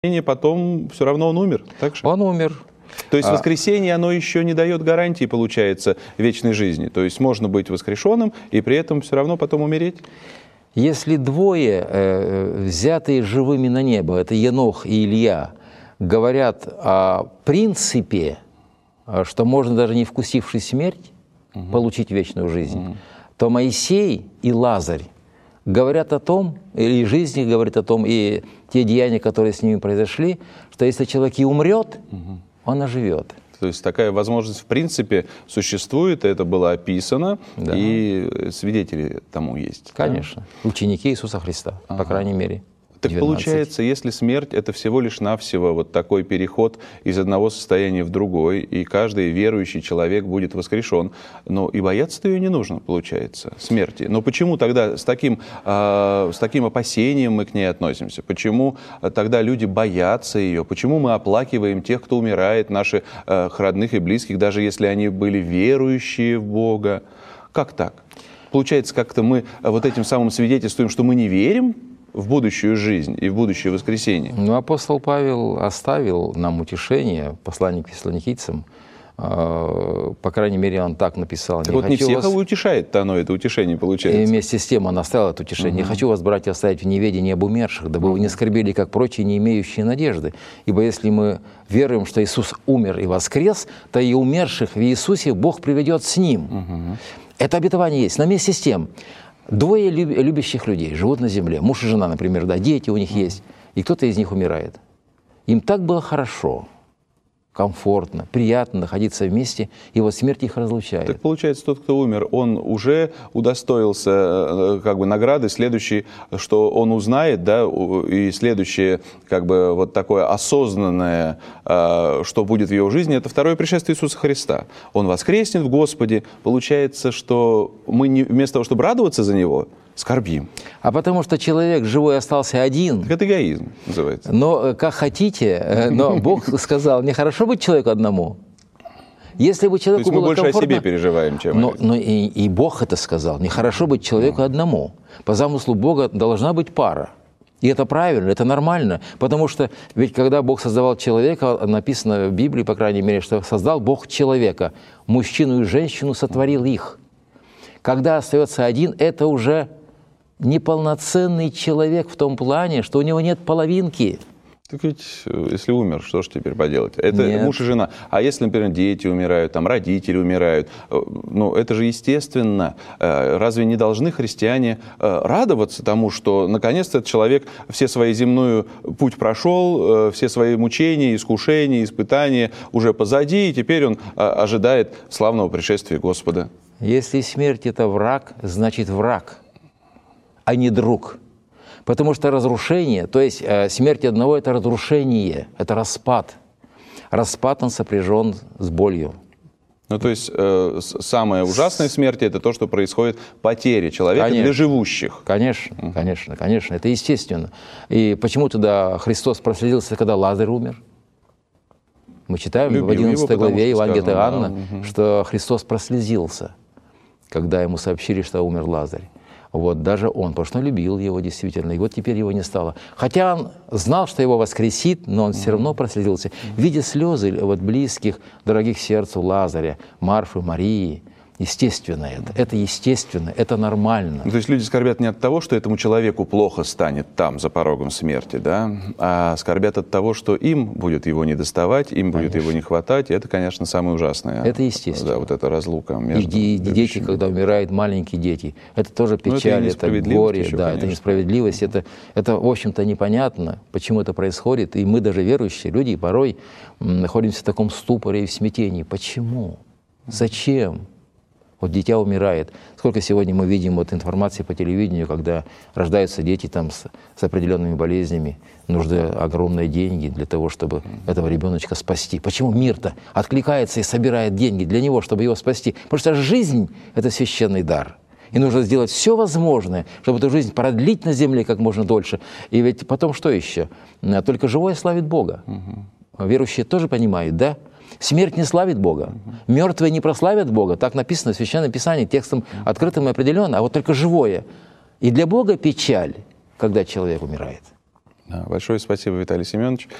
потом все равно он умер, так же? Он умер. То есть воскресение, оно еще не дает гарантии, получается, вечной жизни. То есть можно быть воскрешенным и при этом все равно потом умереть? Если двое, взятые живыми на небо, это Енох и Илья, говорят о принципе, что можно, даже не вкусивши смерть, получить вечную жизнь, то Моисей и Лазарь говорят о том, или жизнь их говорит о том, и те деяния, которые с ними произошли, что если человек и умрет, он оживет. То есть такая возможность в принципе существует, это было описано, Да. и свидетели тому есть. Конечно. Ученики Иисуса Христа, по крайней мере. Так 12. получается, если смерть — это всего лишь навсего вот такой переход из одного состояния в другой, и каждый верующий человек будет воскрешен, но и бояться-то ее не нужно, получается, смерти. Но почему тогда с таким опасением мы к ней относимся? Почему тогда люди боятся ее? Почему мы оплакиваем тех, кто умирает, наших родных и близких, даже если они были верующие в Бога? Как так? Получается, как-то мы вот этим самым свидетельствуем, что мы не верим в будущую жизнь и в будущее воскресение. Ну, апостол Павел оставил нам утешение, послание к фессалоникийцам, по крайней мере, он так написал. Так вот не всех утешает-то оно, это утешение, получается. И вместе с тем он оставил это утешение. «Не хочу вас, братья, оставить в неведении об умерших, дабы вы не скорбели, как прочие, не имеющие надежды. Ибо если мы веруем, что Иисус умер и воскрес, то и умерших в Иисусе Бог приведет с Ним». Это обетование есть. Но вместе с тем, двое любящих людей живут на земле, муж и жена, например, да, дети у них есть, и кто-то из них умирает. Им так было хорошо, комфортно, приятно находиться вместе, и вот смерть их разлучает. Так получается, тот, кто умер, он уже удостоился как бы награды, следующей, что он узнает, да, и следующее, как бы вот такое осознанное, что будет в его жизни, это второе пришествие Иисуса Христа. Он воскреснет в Господе, получается, что мы вместо того, чтобы радоваться за Него, скорбим. А потому что человек живой остался один. Так это эгоизм называется. Но как хотите, но Бог сказал, нехорошо быть человеку одному. Если бы человеку То есть мы было больше комфортно, о себе переживаем, чем о но и Бог это сказал. Нехорошо быть человеку одному. По замыслу Бога должна быть пара. И это правильно, это нормально. Потому что ведь когда Бог создавал человека, написано в Библии, по крайней мере, что создал Бог человека. Мужчину и женщину сотворил их. Когда остается один, это уже неполноценный человек в том плане, что у него нет половинки. Так ведь, если умер, что ж теперь поделать? Это Нет. Муж и жена. А если, например, дети умирают, там, родители умирают, ну, это же естественно. Разве не должны христиане радоваться тому, что, наконец-то, этот человек все свои земную путь прошел, все свои мучения, искушения, испытания уже позади, и теперь он ожидает славного пришествия Господа? Если смерть – это враг, значит враг, а не друг. Потому что разрушение, то есть смерть одного – это разрушение, это распад. Распад, он сопряжен с болью. Ну, то есть самая ужасная смерть – это то, что происходит потеря человека для живущих. Конечно, конечно, конечно, это естественно. И почему тогда Христос прослезился, когда Лазарь умер? Мы читаем в 11 главе Евангелия от Иоанна, что Христос прослезился, когда ему сообщили, что умер Лазарь. Вот, даже он, потому что он любил его действительно, и вот теперь его не стало. Хотя он знал, что его воскресит, но он все равно прослезился. Видя слезы вот близких, дорогих сердцу Лазаря, Марфы, Марии, естественно это естественно, это нормально. То есть люди скорбят не от того, что этому человеку плохо станет там, за порогом смерти, да, а скорбят от того, что им будет его не доставать, им будет его не хватать. И это, конечно, самое ужасное. Это естественно. Да, вот эта разлука между и дети, когда умирают, маленькие дети, это тоже печаль, это горе, еще, да, конечно. это несправедливость, это, в общем-то, непонятно, почему это происходит. И мы, даже верующие люди, порой находимся в таком ступоре и в смятении. Почему? Зачем? Вот дитя умирает. Сколько сегодня мы видим вот информации по телевидению, когда рождаются дети там с определенными болезнями, нужны огромные деньги для того, чтобы этого ребеночка спасти. Почему мир-то откликается и собирает деньги для него, чтобы его спасти? Потому что жизнь – это священный дар. И нужно сделать все возможное, чтобы эту жизнь продлить на земле как можно дольше. И ведь потом что еще? Только живое славит Бога. Верующие тоже понимают, да? Смерть не славит Бога. Мертвые не прославят Бога. Так написано в Священном Писании, текстом открытым и определенно. А вот только живое. И для Бога печаль, когда человек умирает. Большое спасибо, Виталий Семенович.